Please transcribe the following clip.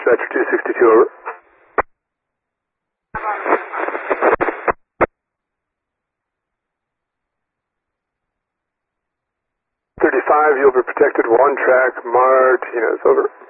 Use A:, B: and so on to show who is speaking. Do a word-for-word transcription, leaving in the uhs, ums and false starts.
A: Dispatcher two sixty-two, over. thirty-five, you'll be protected, one track, Martinez, over.